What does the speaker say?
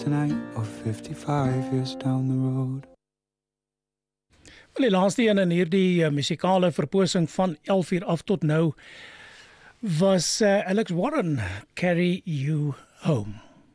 tonight or 55 years down the road. Wel, die laaste een in hierdie musikale verposing van 11 uur af tot nou was Alex Warren, Carry You Home.